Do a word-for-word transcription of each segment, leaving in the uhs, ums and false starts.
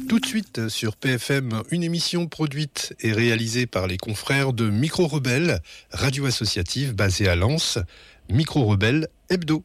Tout de suite sur P F M, une émission produite et réalisée par les confrères de Micro Rebelle, radio associative basée à Lens, Micro Rebelle Hebdo.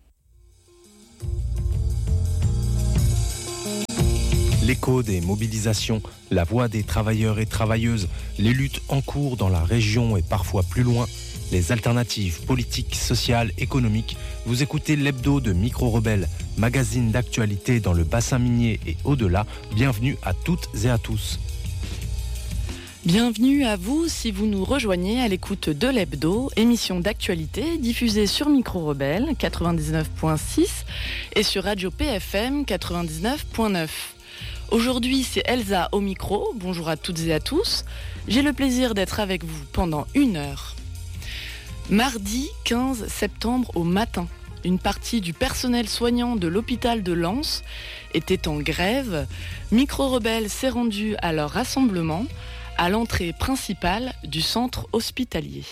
L'écho des mobilisations, la voix des travailleurs et travailleuses, les luttes en cours dans la région et parfois plus loin, les alternatives politiques, sociales, économiques. Vous écoutez l'hebdo de Micro Rebelle, magazine d'actualité dans le bassin minier et au-delà. Bienvenue à toutes et à tous. Bienvenue à vous si vous nous rejoignez à l'écoute de l'hebdo, émission d'actualité diffusée sur Micro Rebelle quatre-vingt-dix-neuf virgule six et sur Radio P F M quatre-vingt-dix-neuf virgule neuf. Aujourd'hui, c'est Elsa au micro. Bonjour à toutes et à tous. J'ai le plaisir d'être avec vous pendant une heure. Mardi quinze septembre au matin, une partie du personnel soignant de l'hôpital de Lens était en grève. Micro Rebelle s'est rendu à leur rassemblement à l'entrée principale du centre hospitalier.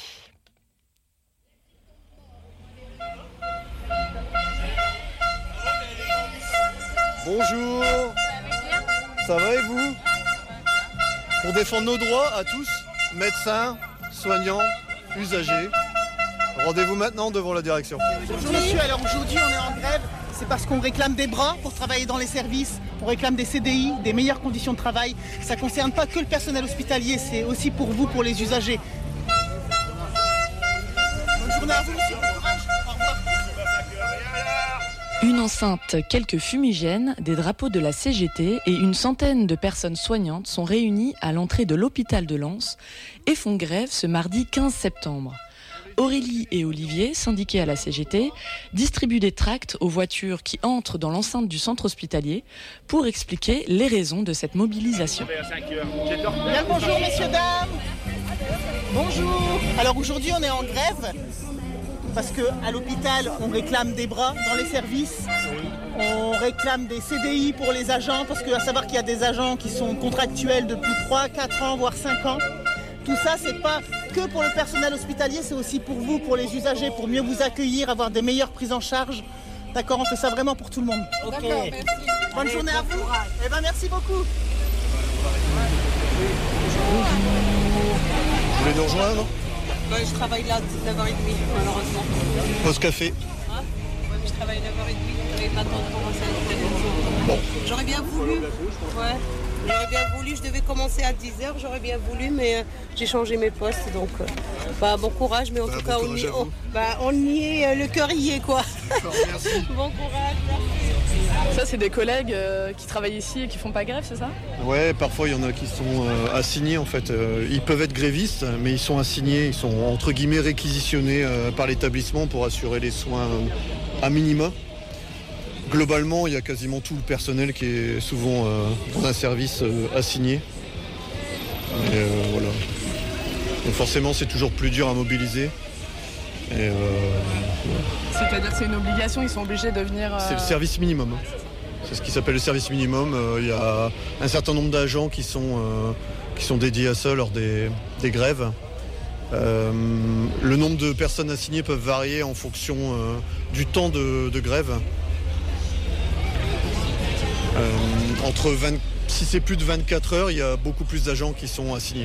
Bonjour. Ça va et vous? Pour défendre nos droits à tous, médecins, soignants, usagers, rendez-vous maintenant devant la direction. Bonjour monsieur, alors aujourd'hui on est en grève, c'est parce qu'on réclame des bras pour travailler dans les services, on réclame des C D I, des meilleures conditions de travail. Ça ne concerne pas que le personnel hospitalier, c'est aussi pour vous, pour les usagers. Bonne journée à vous monsieur, bon courage, au revoir. Une enceinte, quelques fumigènes, des drapeaux de la C G T et une centaine de personnes soignantes sont réunies à l'entrée de l'hôpital de Lens et font grève ce mardi quinze septembre. Aurélie et Olivier, syndiqués à la C G T, distribuent des tracts aux voitures qui entrent dans l'enceinte du centre hospitalier pour expliquer les raisons de cette mobilisation. Bien, bonjour messieurs, dames. Bonjour. Alors aujourd'hui on est en grève parce qu'à l'hôpital on réclame des bras dans les services, on réclame des C D I pour les agents parce qu'à savoir qu'il y a des agents qui sont contractuels depuis trois, quatre ans, voire cinq ans. Tout ça, c'est pas que pour le personnel hospitalier, c'est aussi pour vous, pour les usagers, pour mieux vous accueillir, avoir des meilleures prises en charge. D'accord, on fait ça vraiment pour tout le monde. Ok. D'accord, merci. Bonne Allez, journée bon à vous. Courage. Eh ben, merci beaucoup. Bonjour. Vous voulez nous rejoindre? Bah, je travaille là à dix-neuf heures trente, malheureusement. Pause café. Hein ouais, je travaille à neuf heures trente, et maintenant je commence à être Bon. J'aurais bien voulu. Ouais. J'aurais bien voulu, je devais commencer à dix heures, j'aurais bien voulu, mais euh, j'ai changé mes postes, donc euh, bah, bon courage, mais en bah, tout bon cas, on y, on, bah, on y est, euh, le cœur y est, quoi. D'accord, merci. Bon courage, merci. Ça, c'est des collègues euh, qui travaillent ici et qui font pas grève, c'est ça? Ouais, parfois, il y en a qui sont euh, assignés, en fait. Euh, ils peuvent être grévistes, mais ils sont assignés, ils sont, entre guillemets, réquisitionnés euh, par l'établissement pour assurer les soins euh, à minima. Globalement, il y a quasiment tout le personnel qui est souvent euh, dans un service euh, assigné. Et euh, voilà. Donc forcément, c'est toujours plus dur à mobiliser. Et euh, ouais. C'est-à-dire que c'est une obligation, ils sont obligés de venir... Euh... C'est le service minimum. C'est ce qui s'appelle le service minimum. Euh, il y a un certain nombre d'agents qui sont, euh, qui sont dédiés à ça lors des, des grèves. Euh, le nombre de personnes assignées peuvent varier en fonction euh, du temps de, de grève. Euh, entre vingt, si c'est plus de vingt-quatre heures, il y a beaucoup plus d'agents qui sont assignés.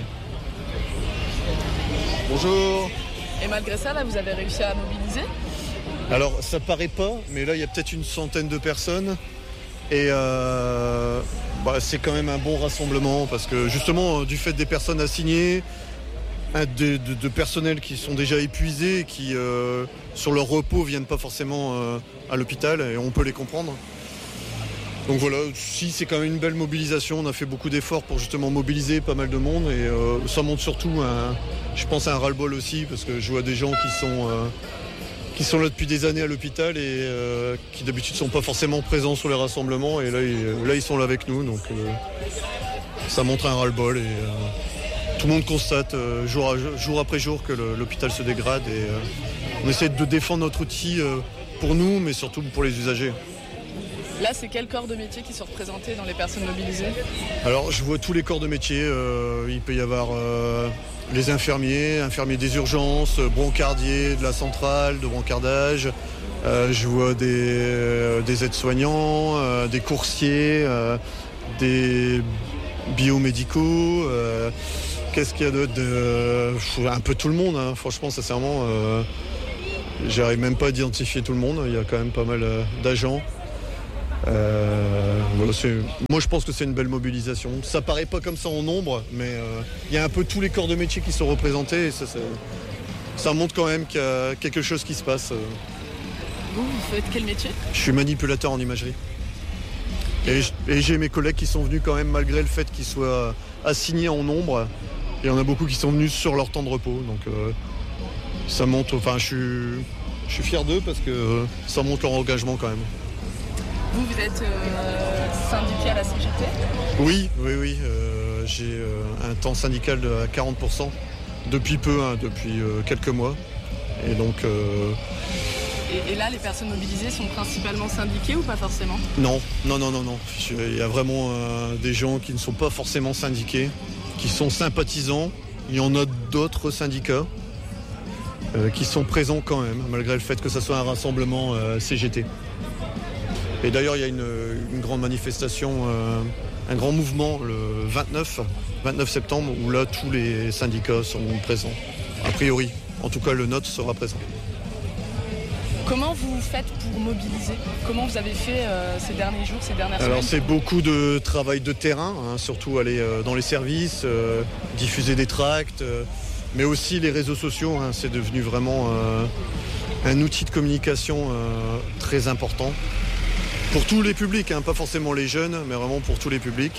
Bonjour. Et malgré ça, là, vous avez réussi à mobiliser? Alors, ça paraît pas, mais là, il y a peut-être une centaine de personnes. Et euh, bah, c'est quand même un bon rassemblement parce que justement, du fait des personnes assignées, de, de, de personnels qui sont déjà épuisés et qui, euh, sur leur repos, viennent pas forcément euh, à l'hôpital, et on peut les comprendre. Donc voilà, si c'est quand même une belle mobilisation, on a fait beaucoup d'efforts pour justement mobiliser pas mal de monde et euh, ça montre surtout, un, je pense, à un ras-le-bol aussi parce que je vois des gens qui sont, euh, qui sont là depuis des années à l'hôpital et euh, qui d'habitude ne sont pas forcément présents sur les rassemblements et là, ils, là, ils sont là avec nous, donc euh, ça montre un ras-le-bol et euh, tout le monde constate euh, jour, à, jour après jour que le, l'hôpital se dégrade et euh, on essaie de défendre notre outil euh, pour nous mais surtout pour les usagers. Là, c'est quel corps de métier qui sont représentés dans les personnes mobilisées? Alors, je vois tous les corps de métier. Euh, il peut y avoir euh, les infirmiers, infirmiers des urgences, brancardiers de la centrale de brancardage. Euh, je vois des, euh, des aides-soignants, euh, des coursiers, euh, des biomédicaux, euh, qu'est-ce qu'il y a d'autre de, un peu tout le monde, hein. Franchement, sincèrement, euh, j'arrive même pas à identifier tout le monde. Il y a quand même pas mal euh, d'agents. Euh, voilà, c'est, moi, je pense que c'est une belle mobilisation. Ça paraît pas comme ça en nombre, mais euh, il y a un peu tous les corps de métier qui sont représentés. Et ça, c'est, ça montre quand même qu'il y a quelque chose qui se passe. Vous, vous faites quel métier ? Je suis manipulateur en imagerie. Et, et j'ai mes collègues qui sont venus quand même, malgré le fait qu'ils soient assignés en nombre. Il y en a beaucoup qui sont venus sur leur temps de repos. Donc euh, ça montre, enfin, je suis, je suis fier d'eux parce que euh, ça montre leur engagement quand même. Vous, vous êtes euh, syndiqué à la C G T ? Oui, oui, oui. Euh, j'ai euh, un temps syndical de quarante pour cent depuis peu, hein, depuis euh, quelques mois. Et donc... Euh, Et, et là, les personnes mobilisées sont principalement syndiquées ou pas forcément ? Non, non, non, non, non. Il y a vraiment euh, des gens qui ne sont pas forcément syndiqués, qui sont sympathisants. Il y en a d'autres syndicats euh, qui sont présents quand même, malgré le fait que ce soit un rassemblement euh, C G T. Et d'ailleurs, il y a une, une grande manifestation, euh, un grand mouvement le vingt-neuf septembre, où là, tous les syndicats sont présents. A priori, en tout cas, le nôtre sera présent. Comment vous faites pour mobiliser ? Comment vous avez fait euh, ces derniers jours, ces dernières Alors, semaines ? c'est beaucoup de travail de terrain, hein, surtout aller euh, dans les services, euh, diffuser des tracts, euh, mais aussi les réseaux sociaux. Hein, c'est devenu vraiment euh, un outil de communication euh, très important pour tous les publics, hein, pas forcément les jeunes, mais vraiment pour tous les publics.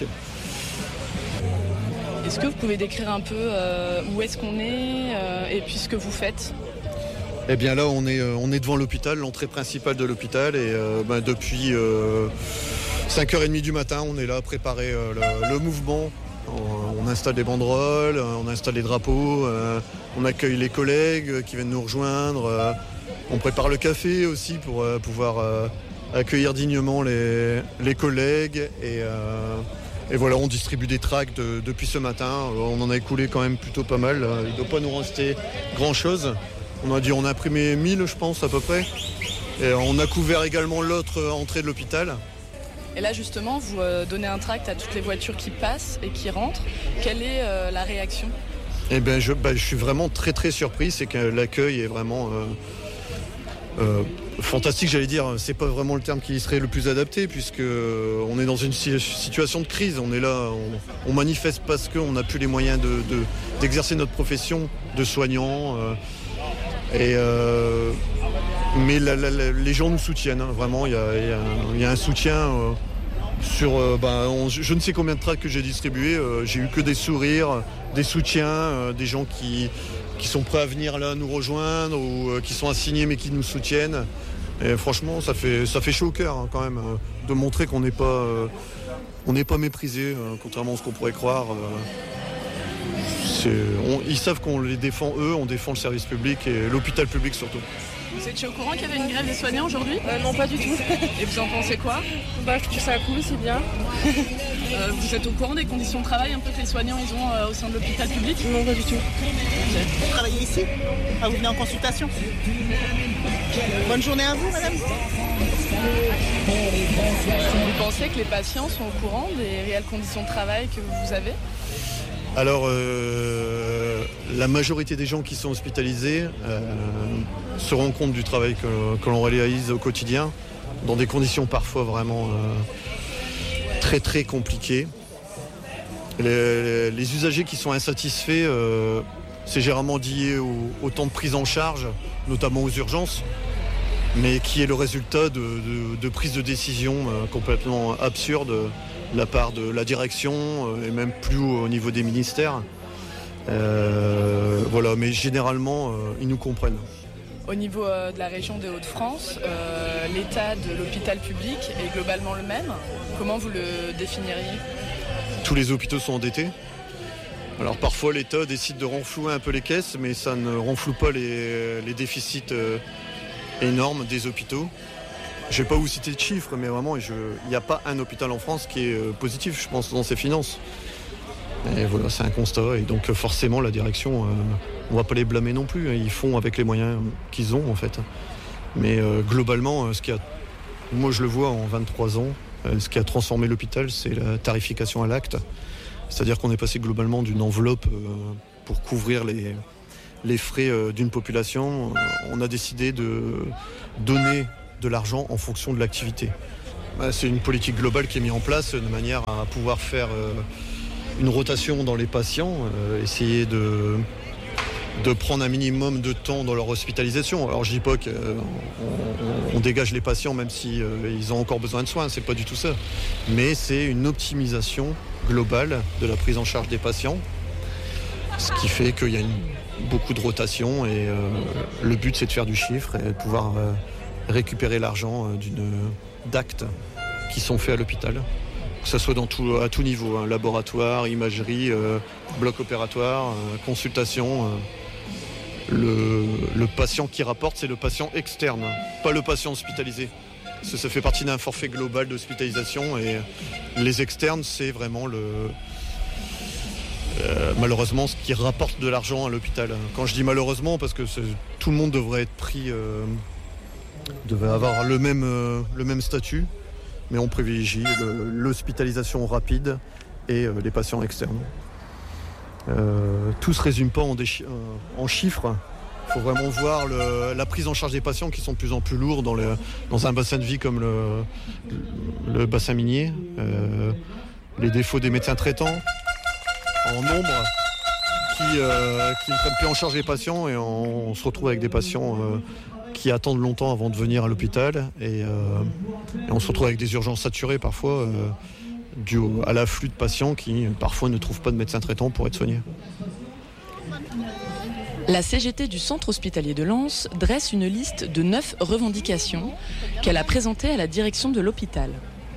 Est-ce que vous pouvez décrire un peu euh, où est-ce qu'on est euh, et puis ce que vous faites ? Eh bien là, on est, euh, on est devant l'hôpital, l'entrée principale de l'hôpital, et euh, bah, depuis euh, cinq heures trente du matin, on est là à préparer euh, le, le mouvement. On, on installe des banderoles, on installe des drapeaux, euh, on accueille les collègues qui viennent nous rejoindre, euh, on prépare le café aussi pour euh, pouvoir euh, accueillir dignement les, les collègues, et, euh, et voilà, on distribue des tracts de, depuis ce matin. On en a écoulé quand même plutôt pas mal, il ne doit pas nous rester grand-chose. On a dit, on a imprimé mille, je pense, à peu près. Et on a couvert également l'autre entrée de l'hôpital. Et là, justement, vous euh, donnez un tract à toutes les voitures qui passent et qui rentrent. Quelle est euh, la réaction ? Eh bien, je, bah, je suis vraiment très, très surpris. C'est que l'accueil est vraiment euh, euh, fantastique, j'allais dire. C'est pas vraiment le terme qui serait le plus adapté, puisque on est dans une situation de crise. On est là, on, on manifeste parce qu'on n'a plus les moyens de, de, d'exercer notre profession de soignant. Euh, Et euh, mais la, la, la, les gens nous soutiennent, hein, vraiment. Il y a, y, a, y a un soutien euh, sur. Euh, bah, on, je ne sais combien de tracts que j'ai distribués. Euh, j'ai eu que des sourires, des soutiens, euh, des gens qui, qui sont prêts à venir là nous rejoindre ou euh, qui sont assignés mais qui nous soutiennent. Et franchement, ça fait, ça fait chaud au cœur, hein, quand même, euh, de montrer qu'on n'est pas, euh, on n'est pas méprisé, euh, contrairement à ce qu'on pourrait croire. Euh, On, ils savent qu'on les défend eux, on défend le service public et l'hôpital public surtout. Vous étiez au courant qu'il y avait une grève des soignants aujourd'hui ? euh, Non, pas du tout. Et vous en pensez quoi ? Bah, je trouve ça cool, c'est bien. euh, Vous êtes au courant des conditions de travail un peu que les soignants ils ont euh, au sein de l'hôpital public ? Non, pas du tout. Vous travaillez ici ? Ah, vous venez en consultation ? Bonne journée à vous, madame. Vous pensez que les patients sont au courant des réelles conditions de travail que vous avez ? Alors, euh, la majorité des gens qui sont hospitalisés euh, se rendent compte du travail que, que l'on réalise au quotidien, dans des conditions parfois vraiment euh, très très compliquées. Les, les usagers qui sont insatisfaits, euh, c'est généralement lié au, au temps de prise en charge, notamment aux urgences, mais qui est le résultat de, de, de prises de décision euh, complètement absurdes de la part de la direction euh, et même plus au niveau des ministères. Euh, voilà, mais généralement, euh, ils nous comprennent. Au niveau euh, de la région des Hauts-de-France, euh, l'état de l'hôpital public est globalement le même. Comment vous le définiriez ? Tous les hôpitaux sont endettés. Alors parfois l'État décide de renflouer un peu les caisses, mais ça ne renfloue pas les, les déficits euh, énormes des hôpitaux. Je ne vais pas vous citer de chiffres, mais vraiment, il n'y a pas un hôpital en France qui est euh, positif, je pense, dans ses finances. Et voilà, c'est un constat. Et donc forcément, la direction, euh, on ne va pas les blâmer non plus. Hein. Ils font avec les moyens qu'ils ont, en fait. Mais euh, globalement, ce qu'il y a, moi je le vois en vingt-trois ans, Euh, ce qui a transformé l'hôpital, c'est la tarification à l'acte. C'est-à-dire qu'on est passé globalement d'une enveloppe euh, pour couvrir les, les frais euh, d'une population. Euh, on a décidé de donner de l'argent en fonction de l'activité. Bah, c'est une politique globale qui est mise en place de manière à pouvoir faire euh, une rotation dans les patients, euh, essayer de, de prendre un minimum de temps dans leur hospitalisation. Alors je dis pas qu'on on, on dégage les patients même si euh, ils ont encore besoin de soins, c'est pas du tout ça. Mais c'est une optimisation globale de la prise en charge des patients, ce qui fait qu'il y a une, beaucoup de rotation et euh, le but c'est de faire du chiffre et de pouvoir euh, récupérer l'argent euh, d'une, d'actes qui sont faits à l'hôpital. Que ce soit dans tout, à tout niveau, hein, laboratoire, imagerie, euh, bloc opératoire, euh, consultation. Euh, le, le patient qui rapporte, c'est le patient externe, pas le patient hospitalisé. Parce que ça fait partie d'un forfait global d'hospitalisation et les externes, c'est vraiment le, euh, malheureusement ce qui rapporte de l'argent à l'hôpital. Quand je dis malheureusement, parce que tout le monde devrait être pris, euh, devrait avoir le même, euh, le même statut. Mais on privilégie le, l'hospitalisation rapide et euh, les patients externes. Euh, tout ne se résume pas en, déchi- euh, en chiffres. Il faut vraiment voir le, la prise en charge des patients qui sont de plus en plus lourds dans, le, dans un bassin de vie comme le, le, le bassin minier. Euh, les défauts des médecins traitants en nombre qui, euh, qui ne prennent plus en charge les patients et on, on se retrouve avec des patients euh, qui attendent longtemps avant de venir à l'hôpital et, euh, et on se retrouve avec des urgences saturées parfois euh, dû à l'afflux de patients qui parfois ne trouvent pas de médecin traitant pour être soignés. La C G T du Centre hospitalier de Lens dresse une liste de neuf revendications qu'elle a présentées à la direction de l'hôpital.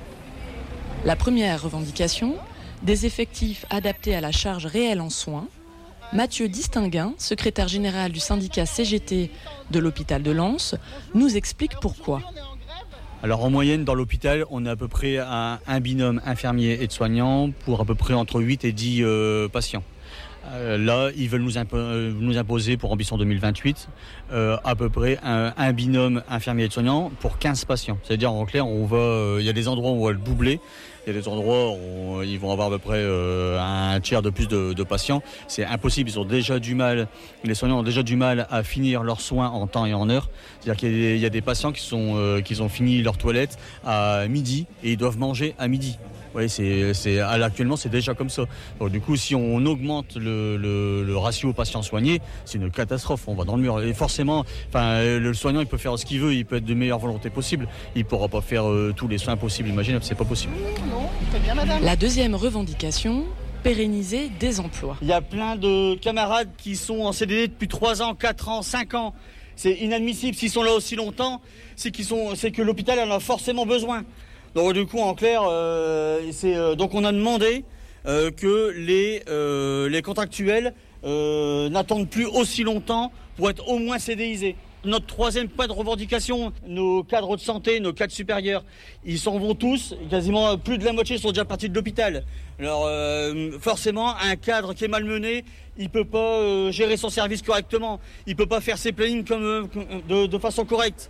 La première revendication, des effectifs adaptés à la charge réelle en soins. Mathieu Distinguin, secrétaire général du syndicat C G T de l'hôpital de Lens, nous explique pourquoi. Alors en moyenne dans l'hôpital, on a à peu près un, un binôme infirmier et de soignants pour à peu près entre huit et dix euh, patients. Euh, là, ils veulent nous, impo- nous imposer pour Ambition deux mille vingt-huit euh, à peu près un, un binôme infirmier et de soignants pour quinze patients. C'est-à-dire en clair, on va, euh, il y a des endroits où on va le doubler. Il y a des endroits où ils vont avoir à peu près euh, un tiers de plus de, de patients. C'est impossible, ils ont déjà du mal, les soignants ont déjà du mal à finir leurs soins en temps et en heure. C'est-à-dire qu'il y a des, il y a des patients qui, sont, euh, qui ont fini leur toilette à midi et ils doivent manger à midi. Oui, c'est, c'est, actuellement, c'est déjà comme ça. Donc, du coup, si on augmente le, le, le ratio patients soignés, c'est une catastrophe. On va dans le mur. Et forcément, enfin, le soignant, il peut faire ce qu'il veut, il peut être de meilleure volonté possible. Il ne pourra pas faire euh, tous les soins possibles, imaginables. C'est pas possible. Non, très bien, madame. La deuxième revendication, pérenniser des emplois. Il y a plein de camarades qui sont en C D D depuis trois ans, quatre ans, cinq ans. C'est inadmissible. S'ils sont là aussi longtemps, c'est, qu'ils sont, c'est que l'hôpital en a forcément besoin. Donc du coup, en clair, euh, c'est, euh, donc on a demandé euh, que les, euh, les contractuels euh, n'attendent plus aussi longtemps pour être au moins CDisés. Notre troisième point de revendication, nos cadres de santé, nos cadres supérieurs, ils s'en vont tous, quasiment plus de la moitié sont déjà partis de l'hôpital. Alors euh, forcément, un cadre qui est malmené, il ne peut pas euh, gérer son service correctement, il ne peut pas faire ses plannings comme, euh, de, de façon correcte.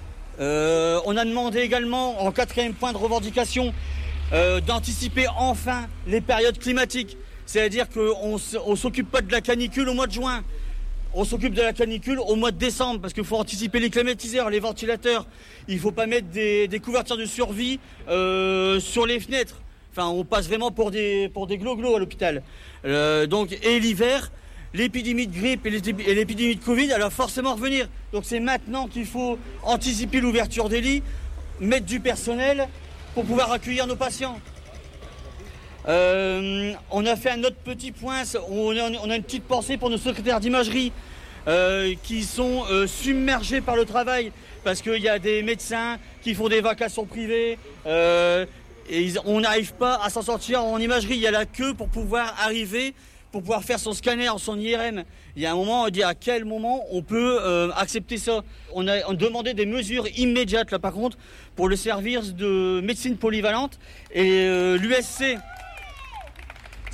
Euh, on a demandé également, en quatrième point de revendication, euh, d'anticiper enfin les périodes climatiques. C'est-à-dire qu'on ne s'occupe pas de la canicule au mois de juin. On s'occupe de la canicule au mois de décembre parce qu'il faut anticiper les climatiseurs, les ventilateurs. Il ne faut pas mettre des, des couvertures de survie euh, sur les fenêtres. Enfin, on passe vraiment pour des, pour des glo-glo à l'hôpital. Euh, donc, et l'hiver, l'épidémie de grippe et l'épidémie de Covid, elle va forcément revenir. Donc c'est maintenant qu'il faut anticiper l'ouverture des lits, mettre du personnel pour pouvoir accueillir nos patients. Euh, on a fait un autre petit point, on a, on a une petite pensée pour nos secrétaires d'imagerie euh, qui sont euh, submergés par le travail parce qu'il y a des médecins qui font des vacations privées euh, et ils, on n'arrive pas à s'en sortir en imagerie. Il y a la queue pour pouvoir arriver, pour pouvoir faire son scanner, son I R M. Il y a un moment, on dit à quel moment on peut euh, accepter ça. On a, on a demandé des mesures immédiates, là par contre, pour le service de médecine polyvalente et euh, l'U S C.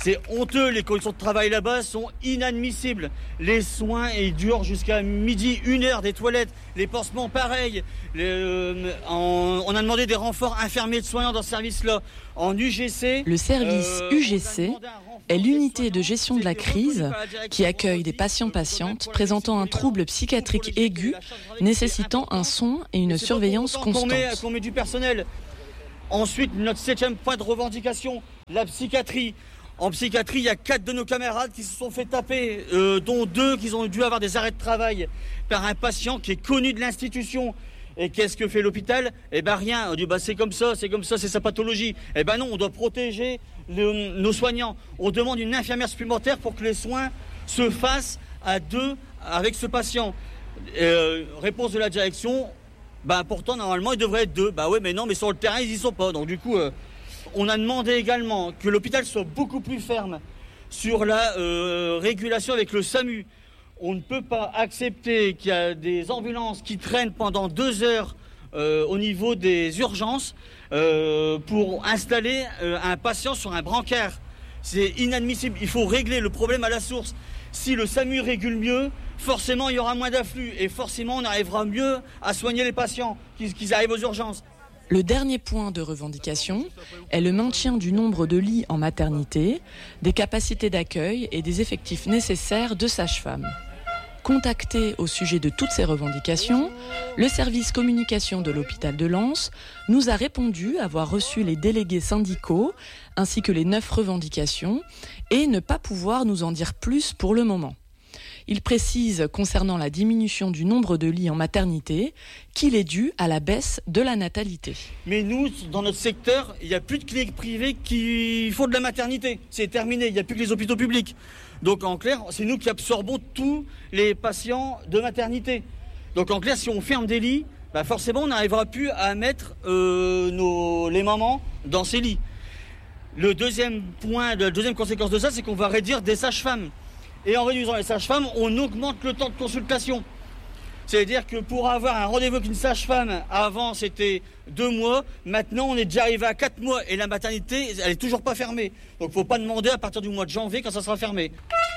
C'est honteux, les conditions de travail là-bas sont inadmissibles. Les soins, ils durent jusqu'à midi, une heure, des toilettes, les pansements pareil. Les, euh, en, on a demandé des renforts infirmiers de soignants dans ce service-là. En U G C... Le service euh, U G C est l'unité de gestion de la crise qui accueille des patients-patientes présentant un trouble psychiatrique aigu, nécessitant un soin et une surveillance constante. Qu'on met, qu'on met du personnel. Ensuite, notre septième point de revendication, la psychiatrie. En psychiatrie, il y a quatre de nos camarades qui se sont fait taper, euh, dont deux qui ont dû avoir des arrêts de travail par un patient qui est connu de l'institution. Et qu'est-ce que fait l'hôpital ? Eh ben rien. On dit bah c'est comme ça, c'est comme ça, c'est sa pathologie. Eh ben non, on doit protéger le, nos soignants. On demande une infirmière supplémentaire pour que les soins se fassent à deux avec ce patient. Euh, réponse de la direction. Bah pourtant normalement il devrait être deux. Bah ouais mais non, mais sur le terrain ils y sont pas. Donc du coup. Euh, On a demandé également que l'hôpital soit beaucoup plus ferme sur la euh, régulation avec le SAMU. On ne peut pas accepter qu'il y a des ambulances qui traînent pendant deux heures euh, au niveau des urgences euh, pour installer euh, un patient sur un brancard. C'est inadmissible. Il faut régler le problème à la source. Si le SAMU régule mieux, forcément il y aura moins d'afflux et forcément on arrivera mieux à soigner les patients qui, qui arrivent aux urgences. Le dernier point de revendication est le maintien du nombre de lits en maternité, des capacités d'accueil et des effectifs nécessaires de sages-femmes. Contacté au sujet de toutes ces revendications, le service communication de l'hôpital de Lens nous a répondu avoir reçu les délégués syndicaux ainsi que les neuf revendications et ne pas pouvoir nous en dire plus pour le moment. Il précise, concernant la diminution du nombre de lits en maternité, qu'il est dû à la baisse de la natalité. Mais nous, dans notre secteur, il n'y a plus de cliniques privées qui font de la maternité. C'est terminé, il n'y a plus que les hôpitaux publics. Donc en clair, c'est nous qui absorbons tous les patients de maternité. Donc en clair, si on ferme des lits, bah forcément on n'arrivera plus à mettre euh, nos, les mamans dans ces lits. Le deuxième point, la deuxième conséquence de ça, c'est qu'on va réduire des sages-femmes. Et en réduisant les sages-femmes, on augmente le temps de consultation. C'est-à-dire que pour avoir un rendez-vous avec une sage-femme, avant c'était deux mois, maintenant on est déjà arrivé à quatre mois et la maternité, elle est toujours pas fermée. Donc il ne faut pas demander à partir du mois de janvier quand ça sera fermé.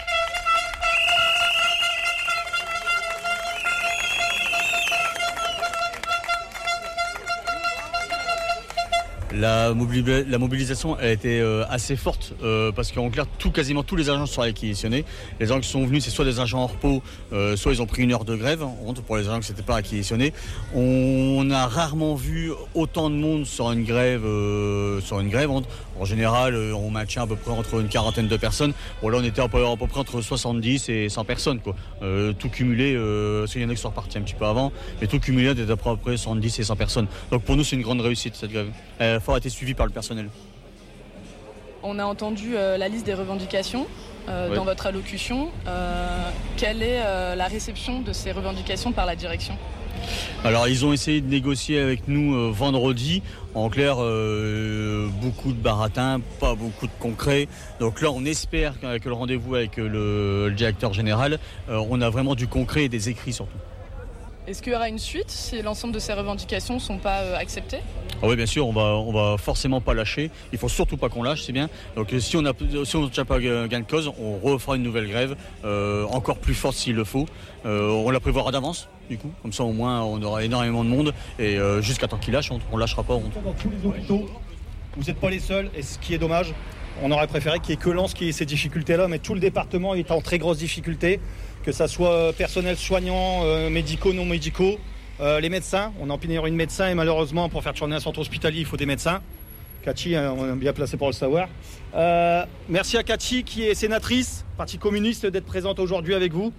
La, mobili- la mobilisation a été euh, assez forte euh, parce qu'en clair, tout, quasiment tous les agents sont réquisitionnés. Les agents qui sont venus, c'est soit des agents en repos, euh, soit ils ont pris une heure de grève. Honte pour les agents qui n'étaient pas réquisitionnés. On a rarement vu autant de monde sur une grève. Euh, sur une grève. Honte. En général, euh, on maintient à peu près entre une quarantaine de personnes. Bon là, on était à peu, à peu près entre soixante-dix et cent personnes, quoi. Euh, tout cumulé, euh, parce qu'il y en a qui sont repartis un petit peu avant, mais tout cumulé, on était à peu près soixante-dix et cent personnes. Donc pour nous, c'est une grande réussite cette grève. Euh, a été suivi par le personnel. On a entendu euh, la liste des revendications euh, ouais. dans votre allocution. Euh, quelle est euh, la réception de ces revendications par la direction ? Alors ils ont essayé de négocier avec nous euh, vendredi. En clair, euh, beaucoup de baratin, pas beaucoup de concret. Donc là, on espère qu'avec le rendez-vous avec le, le directeur général, euh, on a vraiment du concret et des écrits surtout. Est-ce qu'il y aura une suite si l'ensemble de ces revendications ne sont pas euh, acceptées ? Ah oui, bien sûr, on va, on va forcément pas lâcher. Il faut surtout pas qu'on lâche, c'est bien. Donc si on n'a si on n'a pas gain de cause, on refera une nouvelle grève, euh, encore plus forte s'il le faut. Euh, on la prévoira d'avance, du coup. Comme ça, au moins, on aura énormément de monde. Et euh, jusqu'à temps qu'il lâche, on, on lâchera pas. On... Dans tous les hôpitaux, vous n'êtes pas les seuls. Et ce qui est dommage, on aurait préféré qu'il n'y ait que Lens qui ait ces difficultés-là, mais tout le département est en très grosse difficulté. Que ça soit personnel soignant, euh, médicaux, non médicaux, euh, les médecins. On est en pénurie de médecins et malheureusement, pour faire tourner un centre hospitalier, il faut des médecins. Cathy, hein, on est bien placé pour le savoir. Euh, merci à Cathy, qui est sénatrice, Parti communiste, d'être présente aujourd'hui avec vous.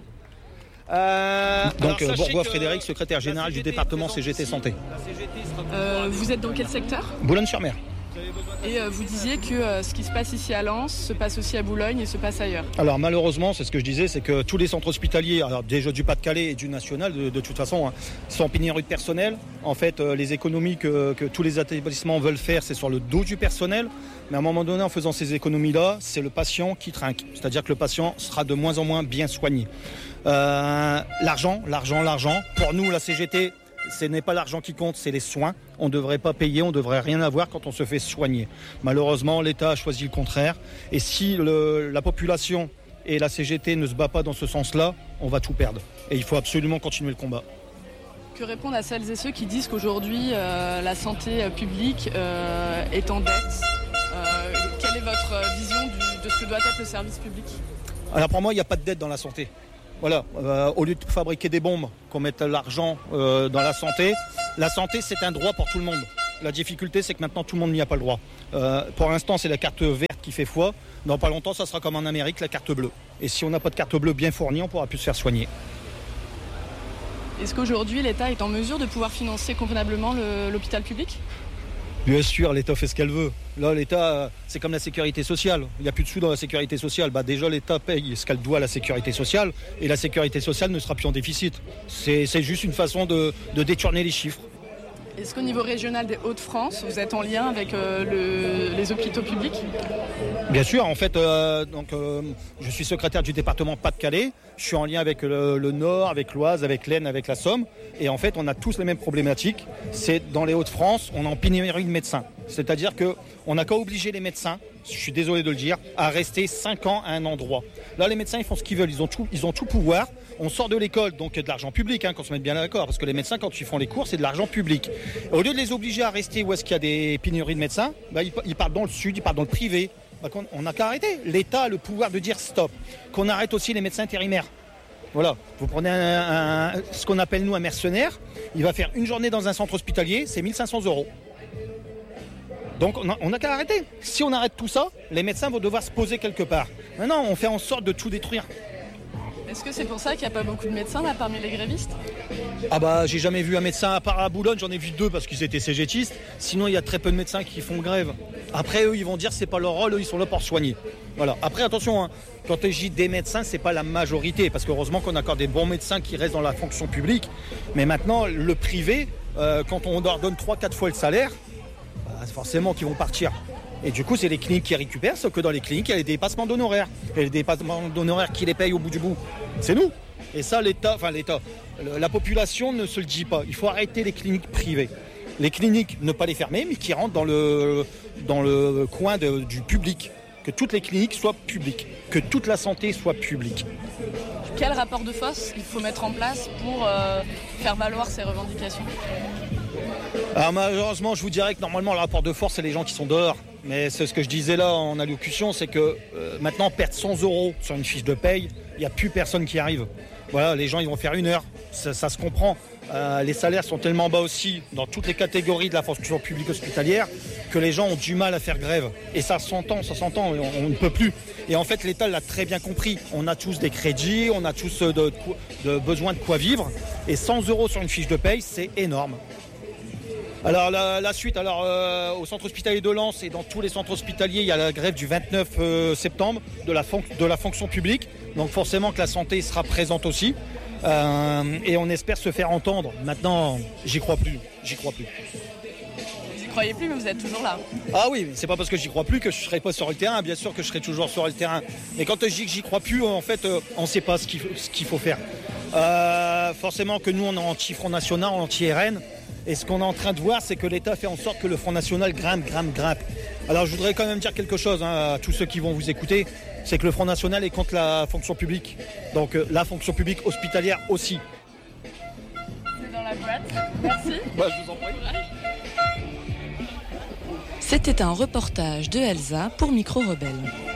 Euh, Donc, Bourgois Frédéric, secrétaire général du département C G T Santé. Euh, vous êtes dans quel secteur ? Boulogne-sur-Mer. Et euh, vous disiez que euh, ce qui se passe ici à Lens se passe aussi à Boulogne et se passe ailleurs. Alors malheureusement, c'est ce que je disais, c'est que tous les centres hospitaliers, alors déjà du Pas-de-Calais et du National, de, de toute façon, hein, sont en pénurie de personnel. En fait, euh, les économies que, que tous les établissements veulent faire, c'est sur le dos du personnel. Mais à un moment donné, en faisant ces économies-là, c'est le patient qui trinque. C'est-à-dire que le patient sera de moins en moins bien soigné. Euh, l'argent, l'argent, l'argent. Pour nous, la C G T, ce n'est pas l'argent qui compte, c'est les soins. On ne devrait pas payer, on ne devrait rien avoir quand on se fait soigner. Malheureusement, l'État a choisi le contraire. Et si le, la population et la C G T ne se bat pas dans ce sens-là, on va tout perdre. Et il faut absolument continuer le combat. Que répondre à celles et ceux qui disent qu'aujourd'hui, euh, la santé publique euh, est en dette euh, Quelle est votre vision du, de ce que doit être le service public ? Alors pour moi, il n'y a pas de dette dans la santé. Voilà, euh, au lieu de fabriquer des bombes, qu'on mette l'argent euh, dans la santé, la santé c'est un droit pour tout le monde. La difficulté c'est que maintenant tout le monde n'y a pas le droit. Euh, pour l'instant c'est la carte verte qui fait foi, dans pas longtemps ça sera comme en Amérique, la carte bleue. Et si on n'a pas de carte bleue bien fournie, on ne pourra plus se faire soigner. Est-ce qu'aujourd'hui l'État est en mesure de pouvoir financer convenablement le, l'hôpital public ? Bien sûr, l'État fait ce qu'elle veut. Là, l'État, c'est comme la sécurité sociale. Il n'y a plus de sous dans la sécurité sociale. Bah, déjà, l'État paye ce qu'elle doit à la sécurité sociale et la sécurité sociale ne sera plus en déficit. C'est, c'est juste une façon de, de détourner les chiffres. Est-ce qu'au niveau régional des Hauts-de-France, vous êtes en lien avec euh, le, les hôpitaux publics ? Bien sûr, en fait, euh, donc, euh, je suis secrétaire du département Pas-de-Calais. Je suis en lien avec le, le Nord, avec l'Oise, avec l'Aisne, avec la Somme. Et en fait, on a tous les mêmes problématiques. C'est dans les Hauts-de-France, on est en pénurie de médecins. C'est-à-dire qu'on n'a qu'à obliger les médecins, je suis désolé de le dire, à rester cinq ans à un endroit. Là, les médecins, ils font ce qu'ils veulent, ils ont tout, ils ont tout pouvoir. On sort de l'école, donc de l'argent public, hein, qu'on se mette bien d'accord, parce que les médecins, quand ils font les cours, c'est de l'argent public. Au lieu de les obliger à rester où est-ce qu'il y a des pénuries de médecins, bah, ils, ils partent dans le sud, ils partent dans le privé. Bah, on n'a qu'à arrêter. L'État a le pouvoir de dire stop. Qu'on arrête aussi les médecins intérimaires. Voilà, vous prenez un, un, ce qu'on appelle nous un mercenaire, il va faire une journée dans un centre hospitalier, c'est mille cinq cents euros. Donc on n'a qu'à arrêter. Si on arrête tout ça, les médecins vont devoir se poser quelque part. Maintenant, on fait en sorte de tout détruire. Est-ce que c'est pour ça qu'il n'y a pas beaucoup de médecins là parmi les grévistes ? Ah bah j'ai jamais vu un médecin, à part à Boulogne, j'en ai vu deux parce qu'ils étaient cégétistes. Sinon il y a très peu de médecins qui font grève. Après eux ils vont dire que c'est pas leur rôle, eux ils sont là pour soigner. Voilà. Après attention, hein, quand je dis des médecins, c'est pas la majorité, parce qu'heureusement qu'on a encore des bons médecins qui restent dans la fonction publique. Mais maintenant le privé, euh, quand on leur donne trois quatre fois le salaire, bah, forcément qu'ils vont partir. Et du coup, c'est les cliniques qui récupèrent, sauf que dans les cliniques, il y a les dépassements d'honoraires. Et les dépassements d'honoraires, qui les payent au bout du bout ? C'est nous. Et ça, l'État, enfin l'État, la population ne se le dit pas. Il faut arrêter les cliniques privées. Les cliniques, ne pas les fermer, mais qui rentrent dans le, dans le coin de, du public. Que toutes les cliniques soient publiques. Que toute la santé soit publique. Quel rapport de force il faut mettre en place pour euh, faire valoir ces revendications ? Alors malheureusement, je vous dirais que normalement, le rapport de force, c'est les gens qui sont dehors. Mais c'est ce que je disais là en allocution, c'est que euh, maintenant, perdre cent euros sur une fiche de paye, il n'y a plus personne qui arrive. Voilà, les gens, ils vont faire une heure, ça, ça se comprend. Euh, les salaires sont tellement bas aussi dans toutes les catégories de la fonction publique hospitalière que les gens ont du mal à faire grève. Et ça s'entend, ça s'entend, on, on ne peut plus. Et en fait, l'État l'a très bien compris. On a tous des crédits, on a tous de, de, de besoin de quoi vivre. Et cent euros sur une fiche de paye, c'est énorme. Alors la, la suite, alors euh, au centre hospitalier de Lens et dans tous les centres hospitaliers, il y a la grève du vingt-neuf septembre de la, fon- de la fonction publique. Donc forcément que la santé sera présente aussi. Euh, et on espère se faire entendre. Maintenant, j'y crois plus. J'y crois plus. Vous n'y croyez plus, mais vous êtes toujours là. Ah oui, c'est pas parce que j'y crois plus que je serai pas sur le terrain. Bien sûr que je serai toujours sur le terrain. Mais quand je dis que j'y crois plus, en fait, on ne sait pas ce qu'il, ce qu'il faut faire. Euh, forcément que nous, on est anti-Front National, anti-R N. Et ce qu'on est en train de voir, c'est que l'État fait en sorte que le Front National grimpe, grimpe, grimpe. Alors je voudrais quand même dire quelque chose hein, à tous ceux qui vont vous écouter, c'est que le Front National est contre la fonction publique. Donc euh, la fonction publique hospitalière aussi. C'est dans la boîte. Merci. Bah, je vous en prie. C'était un reportage de Elsa pour Micro Rebelle.